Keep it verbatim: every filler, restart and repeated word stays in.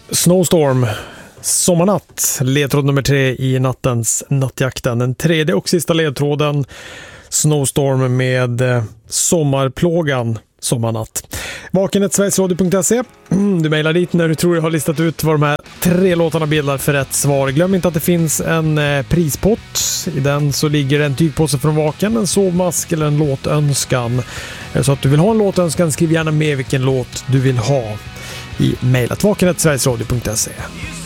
Snowstorm, Sommarnatt, ledtråd nummer tre i nattens nattjakten. Den tredje och sista ledtråden, Snowstorm med eh, Sommarplågan, Sommarnatt. vaken snabel-a sverigesradio punkt se. Du mejlar dit när du tror jag har listat ut vad de här tre låtarna bildar för rätt svar. Glöm inte att det finns en eh, prispott. I den så ligger en tygpåse från Vaken, en sovmask eller en låtönskan. Så att du vill ha en låtönskan, skriv gärna med vilken låt du vill ha i mejlet vaken snabel-a sverigesradio punkt se.